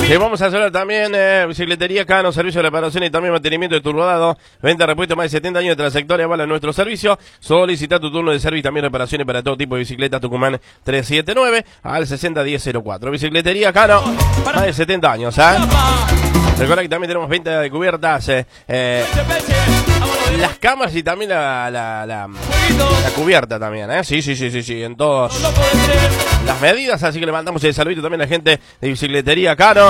Que vamos a hacer también bicicletería Cano, servicio de reparación y también mantenimiento de tu rodado. Venta de repuesto, más de 70 años de trayectoria, vale nuestro servicio. Solicita tu turno de servicio y también reparaciones para todo tipo de bicicletas. Tucumán 379 al 601004. Bicicletería Cano, más de 70 años, Recuerda que también tenemos venta de cubiertas, las camas y también la cubierta también, Sí, en todas las medidas. Así que le mandamos el saludito también a la gente de Bicicletería Cano.